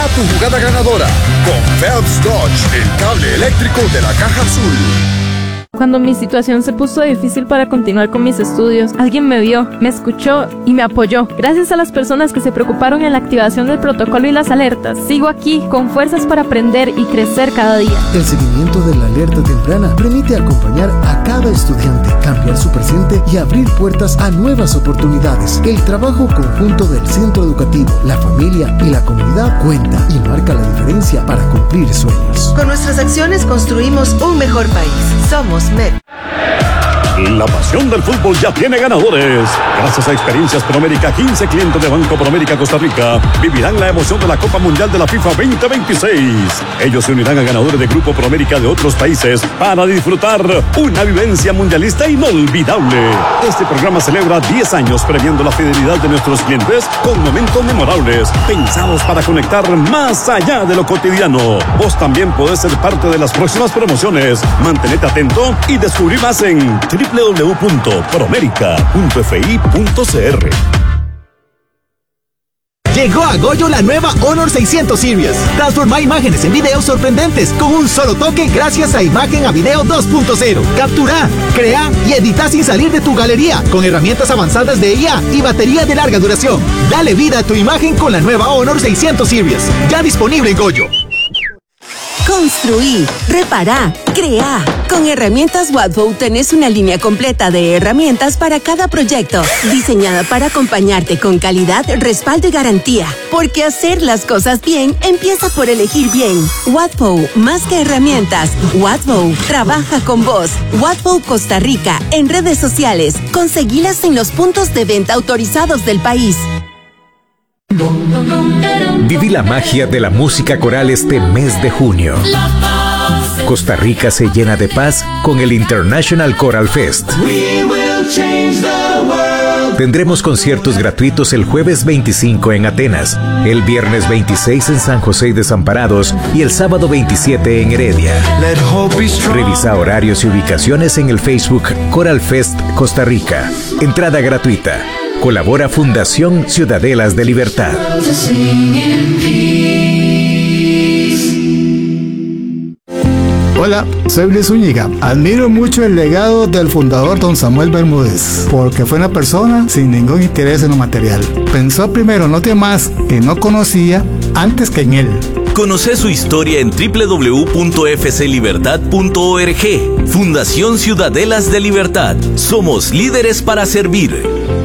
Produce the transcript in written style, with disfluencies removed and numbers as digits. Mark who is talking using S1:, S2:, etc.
S1: Da tu jugada ganadora con Phelps Dodge, el cable eléctrico de la Caja Azul.
S2: Cuando mi situación se puso difícil para continuar con mis estudios, alguien me vio, me escuchó y me apoyó. Gracias a las personas que se preocuparon en la activación del protocolo y las alertas, sigo aquí con fuerzas para aprender y crecer cada día.
S3: El seguimiento de la alerta temprana permite acompañar a cada estudiante, cambiar su presente y abrir puertas a nuevas oportunidades. El trabajo conjunto del centro educativo, la familia y la comunidad cuenta y marca la diferencia para cumplir sueños.
S4: Con nuestras acciones construimos un mejor país. Somos MED.
S5: La pasión del fútbol ya tiene ganadores. Gracias a Experiencias Promérica, 15 clientes de Banco Promérica Costa Rica vivirán la emoción de la Copa Mundial de la FIFA 2026. Ellos se unirán a ganadores de Grupo Promérica de otros países para disfrutar una vivencia mundialista inolvidable. Este programa celebra 10 años premiando la fidelidad de nuestros clientes con momentos memorables, pensados para conectar más allá de lo cotidiano. Vos también podés ser parte de las próximas promociones. Mantenete atento y descubrí más en www.promerica.fi.cr.
S6: Llegó a Goyo la nueva Honor 600 Series. Transforma imágenes en videos sorprendentes con un solo toque gracias a Imagen a Video 2.0. Captura, crea y edita sin salir de tu galería con herramientas avanzadas de IA y batería de larga duración. Dale vida a tu imagen con la nueva Honor 600 Series. Ya disponible en Goyo.
S7: Construí, repará, creá. Con herramientas Watvo tenés una línea completa de herramientas para cada proyecto, diseñada para acompañarte con calidad, respaldo y garantía. Porque hacer las cosas bien empieza por elegir bien. Watvo, más que herramientas. Watvo, trabaja con vos. Watvo Costa Rica, en redes sociales. Conseguilas en los puntos de venta autorizados del país.
S8: Viví la magia de la música coral este mes de junio. Costa Rica se llena de paz con el International Choral Fest. Tendremos conciertos gratuitos el jueves 25 en Atenas, el viernes 26 en San José y Desamparados y el sábado 27 en Heredia. Revisa horarios y ubicaciones en el Facebook Choral Fest Costa Rica. Entrada gratuita. Colabora Fundación Ciudadelas de Libertad.
S9: Hola, soy Luis Zúñiga. Admiro mucho el legado del fundador don Samuel Bermúdez, porque fue una persona sin ningún interés en lo material. Pensó primero en los demás que no conocía antes que en él.
S10: Conoce su historia en www.fclibertad.org. Fundación Ciudadelas de Libertad. Somos líderes para servir.